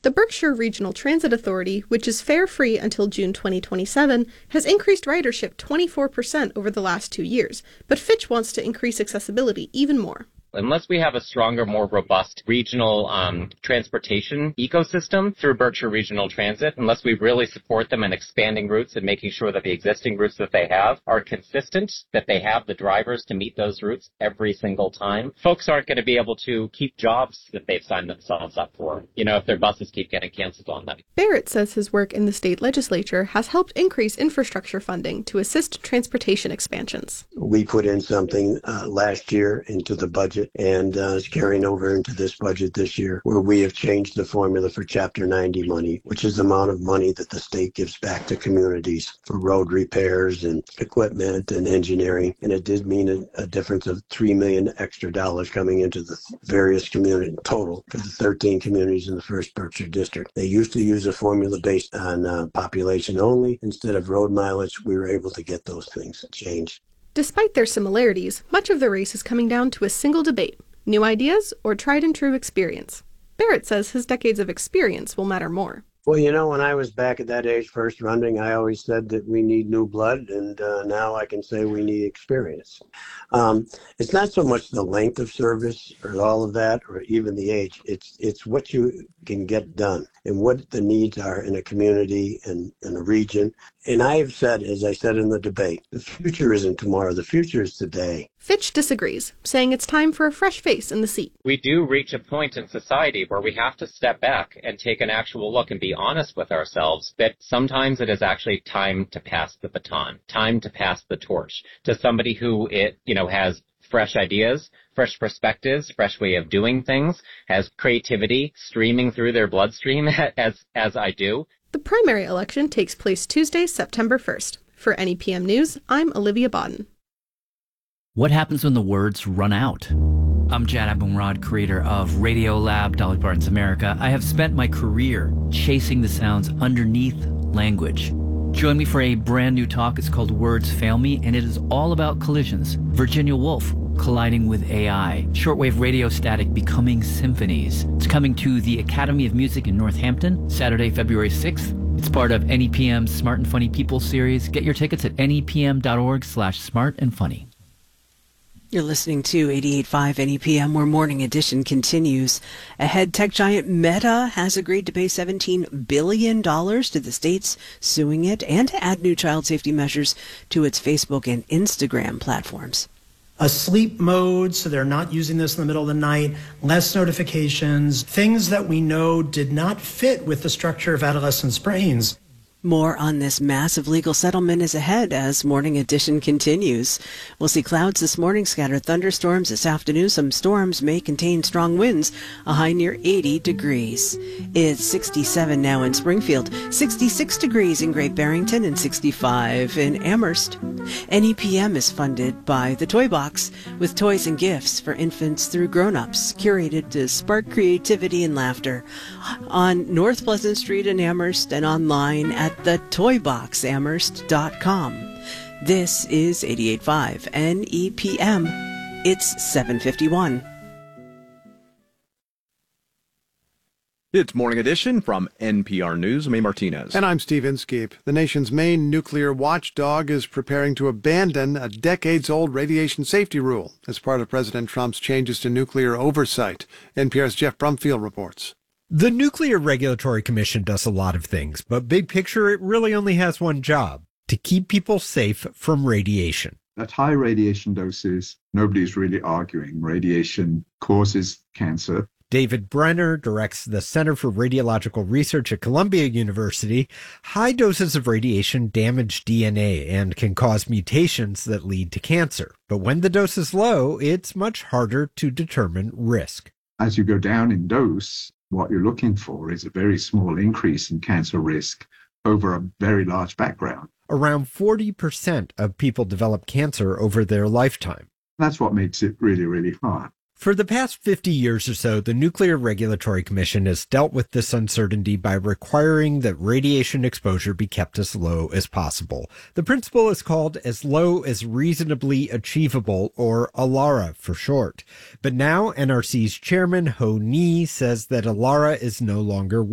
The Berkshire Regional Transit Authority, which is fare-free until June 2027, has increased ridership 24% over the last 2 years, but Fitch wants to increase accessibility even more. Unless we have a stronger, more robust regional transportation ecosystem through Berkshire Regional Transit, unless we really support them in expanding routes and making sure that the existing routes that they have are consistent, that they have the drivers to meet those routes every single time, folks aren't going to be able to keep jobs that they've signed themselves up for, if their buses keep getting canceled on them. Barrett says his work in the state legislature has helped increase infrastructure funding to assist transportation expansions. We put in something last year into the budget and is carrying over into this budget this year, where we have changed the formula for Chapter 90 money, which is the amount of money that the state gives back to communities for road repairs and equipment and engineering. And it did mean a difference of $3 million extra dollars coming into the various communities total for the 13 communities in the first Berkshire district. They used to use a formula based on population only. Instead of road mileage, we were able to get those things changed. Despite their similarities, much of the race is coming down to a single debate: new ideas or tried and true experience. Barrett says his decades of experience will matter more. Well, when I was back at that age first running, I always said that we need new blood, and now I can say we need experience. It's not so much the length of service or all of that, or even the age. It's what you can get done and what the needs are in a community and in a region. And I have said, as I said in the debate, the future isn't tomorrow. The future is today. Fitch disagrees, saying it's time for a fresh face in the seat. We do reach a point in society where we have to step back and take an actual look and be honest with ourselves that sometimes it is actually time to pass the baton, time to pass the torch to somebody who has fresh ideas, fresh perspectives, fresh way of doing things, has creativity streaming through their bloodstream as I do. The primary election takes place Tuesday, September 1st. For NEPM News, I'm Olivia Bodden. What happens when the words run out? I'm Jad Abumrad, creator of Radiolab, Dolly Parton's America. I have spent my career chasing the sounds underneath language. Join me for a brand new talk. It's called Words Fail Me, and it is all about collisions. Virginia Woolf colliding with AI. Shortwave radio static becoming symphonies. It's coming to the Academy of Music in Northampton, Saturday, February 6th. It's part of NEPM's Smart and Funny People series. Get your tickets at nepm.org/smartandfunny. You're listening to 88.5 NEPM, where Morning Edition continues. Ahead, tech giant Meta has agreed to pay $17 billion to the states suing it and to add new child safety measures to its Facebook and Instagram platforms. A sleep mode, so they're not using this in the middle of the night, less notifications, things that we know did not fit with the structure of adolescents' brains. More on this massive legal settlement is ahead as Morning Edition continues. We'll see clouds this morning, scattered thunderstorms this afternoon. Some storms may contain strong winds, a high near 80 degrees. It's 67 now in Springfield, 66 degrees in Great Barrington, and 65 in Amherst. NEPM is funded by The Toy Box, with toys and gifts for infants through grown-ups, curated to spark creativity and laughter. On North Pleasant Street in Amherst and online at thetoyboxamherst.com. This is 88.5 NEPM. It's 7:51. It's Morning Edition from NPR News. I'm A. Martinez. And I'm Steve Inskeep. The nation's main nuclear watchdog is preparing to abandon a decades-old radiation safety rule as part of President Trump's changes to nuclear oversight. NPR's Jeff Brumfield reports. The Nuclear Regulatory Commission does a lot of things, but big picture, it really only has one job: to keep people safe from radiation. At high radiation doses, nobody's really arguing. Radiation causes cancer. David Brenner directs the Center for Radiological Research at Columbia University. High doses of radiation damage DNA and can cause mutations that lead to cancer. But when the dose is low, it's much harder to determine risk. As you go down in dose, what you're looking for is a very small increase in cancer risk over a very large background. Around 40% of people develop cancer over their lifetime. That's what makes it really, really hard. For the past 50 years or so, the Nuclear Regulatory Commission has dealt with this uncertainty by requiring that radiation exposure be kept as low as possible. The principle is called as low as reasonably achievable, or ALARA for short. But now NRC's chairman, Ho Ni, says that ALARA is no longer